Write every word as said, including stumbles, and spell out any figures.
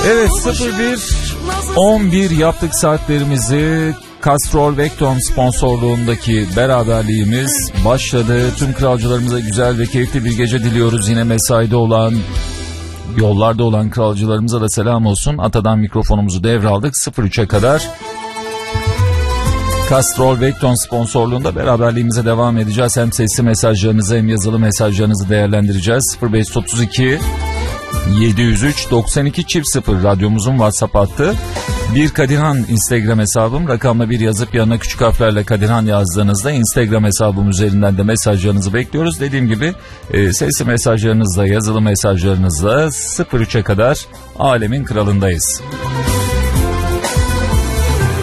Evet, sıfır bir on bir yaptık saatlerimizi. Castrol Vecton sponsorluğundaki beraberliğimiz başladı. Tüm kralcılarımıza güzel ve keyifli bir gece diliyoruz. Yine mesaide olan, yollarda olan kralcılarımıza da selam olsun. Atadan mikrofonumuzu devraldık. sıfır üçe kadar Castrol Vecton sponsorluğunda beraberliğimize devam edeceğiz. Hem sesli mesajlarınızı hem yazılı mesajlarınızı değerlendireceğiz. sıfır beş otuz iki yedi yüz üç doksan iki çift sıfır radyomuzun WhatsApp hattı. Bir Kadirhan Instagram hesabım. Rakamla bir yazıp yanına küçük harflerle Kadirhan yazdığınızda Instagram hesabım üzerinden de mesajlarınızı bekliyoruz. Dediğim gibi e, sesli mesajlarınızla, yazılı mesajlarınızla sıfır üçe kadar alemin kralındayız.